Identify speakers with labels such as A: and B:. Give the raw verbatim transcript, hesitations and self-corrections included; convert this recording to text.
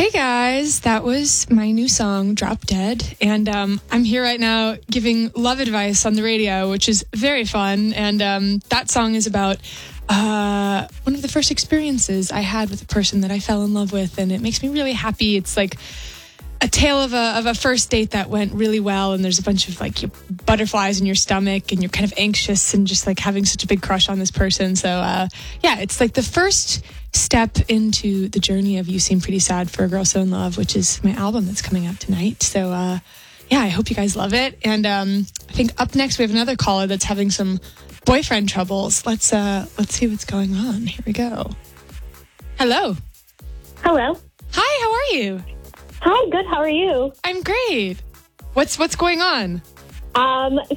A: Hey guys, that was my new song, Drop Dead. And um, I'm here right now giving love advice on the radio, which is very fun. And um, that song is about uh, one of the first experiences I had with a person that I fell in love with. And it makes me really happy. It's like a tale of a, of a first date that went really well. And there's a bunch of like butterflies in your stomach and you're kind of anxious and just like having such a big crush on this person. So uh, yeah, it's like the first step into the journey of You Seem Pretty Sad for a Girl So in Love, which is my album that's coming out tonight. So uh, yeah, I hope you guys love it. And um, I think up next we have another caller that's having some boyfriend troubles. Let's uh, let's see what's going on. Here we go. Hello.
B: Hello.
A: Hi, how are you?
B: Hi, good. How are you?
A: I'm great. What's what's going on?
B: Um,